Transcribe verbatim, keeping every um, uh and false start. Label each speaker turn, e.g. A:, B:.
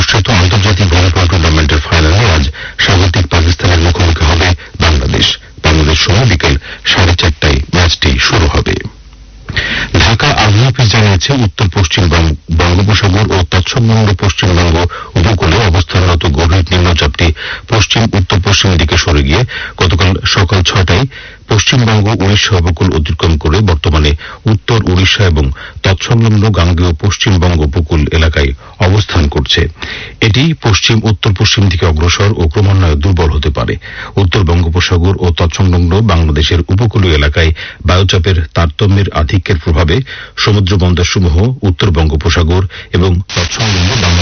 A: অনুষ্ঠিত আন্তর্জাতিক ভলিবল টুর্নামেন্টের ফাইনালে আজ স্বাগতিক পাকিস্তানের মুখোমুখি হবে বাংলাদেশ। বাংলাদেশ সময় বিকেল সাড়ে চারটায় ম্যাচটি শুরু হবে। ঢাকা আবহাওয়া অফিস জানিয়েছে, উত্তর পশ্চিম বঙ্গোপসাগর ও তৎসংলগ্ন পশ্চিমবঙ্গ উপকূলে অবস্থানরত গভীর নিম্নচাপটি পশ্চিম উত্তর পশ্চিম দিকে সরে গিয়ে গতকাল সকাল ছয়টায় পশ্চিমবঙ্গ উড়িষ্যা উপকূল অতিক্রম করে বর্তমানে উত্তর উড়িষ্যা এবং তৎসংলগ্ন গাঙ্গেয় পশ্চিমবঙ্গ উপকূল এলাকায় অবস্থান করছে। এটি পশ্চিম উত্তর পশ্চিম দিকে অগ্রসর ও ক্রমান্বয়ে দুর্বল হতে পারে। উত্তর বঙ্গোপসাগর ও তৎসংলগ্ন বাংলাদেশের উপকূলীয় এলাকায় বায়ুচাপের তারতম্যের আধিক্যের প্রভাবে সমুদ্র বন্দরসমূহ উত্তর বঙ্গোপসাগর এবং তৎসংলগ্ন